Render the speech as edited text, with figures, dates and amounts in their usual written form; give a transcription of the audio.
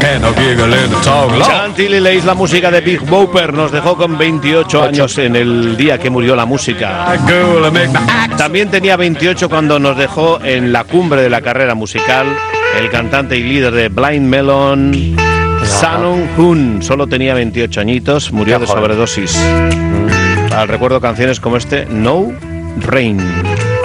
Chantilly Lace, la música de Big Bopper, nos dejó con 28 años en el día que murió la música. También tenía 28 cuando nos dejó en la cumbre de la carrera musical el cantante y líder de Blind Melon, Shannon Hoon. Solo tenía 28 añitos, murió de sobredosis. Recuerdo canciones como este, No Rain.